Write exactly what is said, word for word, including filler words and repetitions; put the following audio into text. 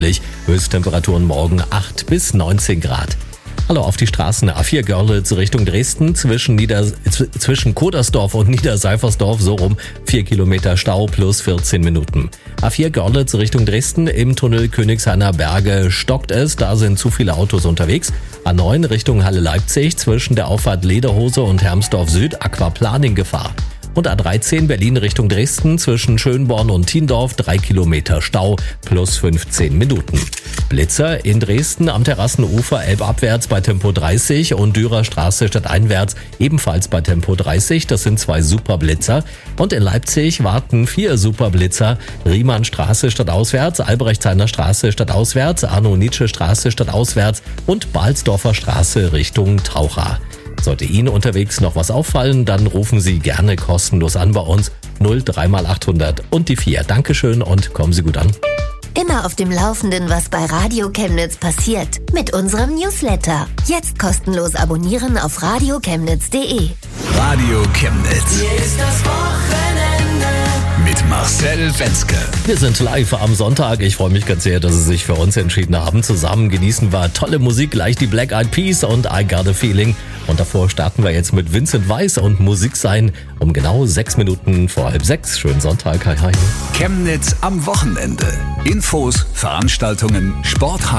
Höchsttemperaturen morgen acht bis neunzehn Grad. Hallo auf die Straßen. A vier Görlitz Richtung Dresden zwischen, Nieder, zwischen Kodersdorf und Niederseifersdorf, so rum vier Kilometer Stau plus vierzehn Minuten. A vier Görlitz Richtung Dresden im Tunnel Königshainer Berge stockt es, da sind zu viele Autos unterwegs. A neun Richtung Halle Leipzig zwischen der Auffahrt Lederhose und Hermsdorf Süd Aquaplaning Gefahr. Und A dreizehn Berlin Richtung Dresden zwischen Schönborn und Thiendorf drei Kilometer Stau plus fünfzehn Minuten. Blitzer in Dresden am Terrassenufer elbabwärts bei Tempo dreißig und Dürerstraße stadteinwärts ebenfalls bei Tempo dreißig. Das sind zwei Superblitzer. Und in Leipzig warten vier Superblitzer. Riemannstraße stadtauswärts, Albrechtshainer Straße stadtauswärts, Arno-Nietzsche-Straße stadtauswärts und Balsdorfer Straße Richtung Taucha. Sollte Ihnen unterwegs noch was auffallen, dann rufen Sie gerne kostenlos an bei uns null drei mal achthundert und die vier. Dankeschön und kommen Sie gut an. Immer auf dem Laufenden, was bei Radio Chemnitz passiert. Mit unserem Newsletter. Jetzt kostenlos abonnieren auf radio chemnitz punkt de. Radio Chemnitz. Hier ist das Wochenende. Mit Marcel Wenzke. Wir sind live am Sonntag. Ich freue mich ganz sehr, dass Sie sich für uns entschieden haben. Zusammen genießen wir tolle Musik, gleich die Black Eyed Peas und I Got a Feeling. Und davor starten wir jetzt mit Vincent Weiss und Musik sein um genau sechs Minuten vor halb sechs. Schönen Sonntag. Hi, hi. Chemnitz am Wochenende. Infos, Veranstaltungen, Sport.